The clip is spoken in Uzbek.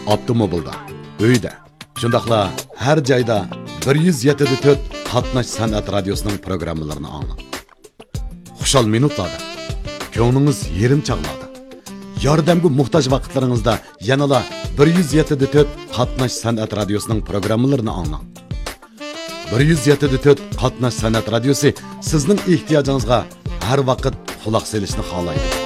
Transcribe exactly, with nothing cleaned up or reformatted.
avtomobilda, uyda, shundaqla har joyda bir yuz yetti nuqta to'rt Qatnash san'at radiosining programmalarini anglang. Xushal minutlarda, ko'nglingiz yerim chaqnadi. Yordamga muhtoj vaqtlaringizda yanala bir yuz yetti nuqta to'rt Qatnash san'at radiosining programmalarini anglang. bir yuz yetti nuqta to'rt Qatnash san'at radiosi sizning ehtiyojingizga har vaqt quloq solishni xohlaydi.